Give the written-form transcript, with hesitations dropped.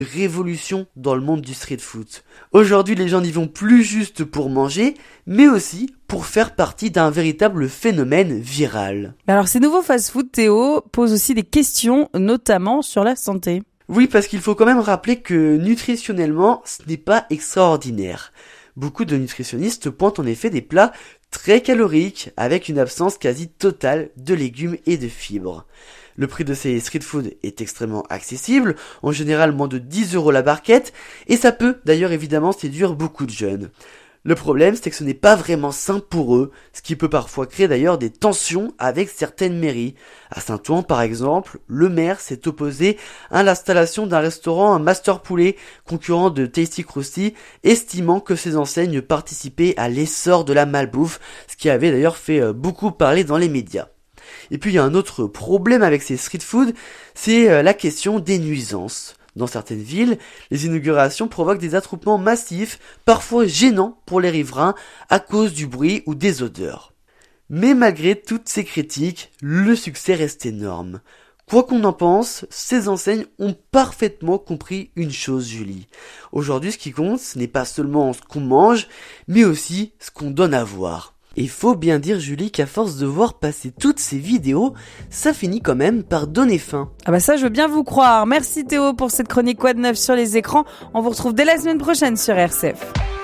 révolution dans le monde du street food. Aujourd'hui, les gens n'y vont plus juste pour manger, mais aussi pour faire partie d'un véritable phénomène viral. Alors ces nouveaux fast-food, Théo, posent aussi des questions, notamment sur la santé. Oui, parce qu'il faut quand même rappeler que nutritionnellement, ce n'est pas extraordinaire. Beaucoup de nutritionnistes pointent en effet des plats très caloriques avec une absence quasi totale de légumes et de fibres. Le prix de ces street food est extrêmement accessible, en général moins de 10 € la barquette, et ça peut d'ailleurs évidemment séduire beaucoup de jeunes. Le problème, c'est que ce n'est pas vraiment sain pour eux, ce qui peut parfois créer d'ailleurs des tensions avec certaines mairies. À Saint-Ouen, par exemple, le maire s'est opposé à l'installation d'un restaurant Master Poulet, concurrent de Tasty Krusty, estimant que ces enseignes participaient à l'essor de la malbouffe, ce qui avait d'ailleurs fait beaucoup parler dans les médias. Et puis il y a un autre problème avec ces street food, c'est la question des nuisances. Dans certaines villes, les inaugurations provoquent des attroupements massifs, parfois gênants pour les riverains à cause du bruit ou des odeurs. Mais malgré toutes ces critiques, le succès reste énorme. Quoi qu'on en pense, ces enseignes ont parfaitement compris une chose, Julie. Aujourd'hui, ce qui compte, ce n'est pas seulement ce qu'on mange, mais aussi ce qu'on donne à voir. Et faut bien dire, Julie, qu'à force de voir passer toutes ces vidéos, ça finit quand même par donner faim. Ah bah ça, je veux bien vous croire. Merci Théo pour cette chronique Quoi de neuf sur les écrans. On vous retrouve dès la semaine prochaine sur RCF.